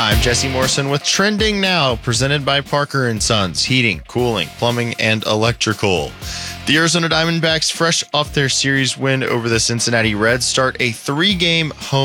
I'm Jesse Morrison with Trending Now, presented by Parker & Sons, heating, cooling, plumbing, and electrical. The Arizona Diamondbacks, fresh off their series win over the Cincinnati Reds, start a 3-game home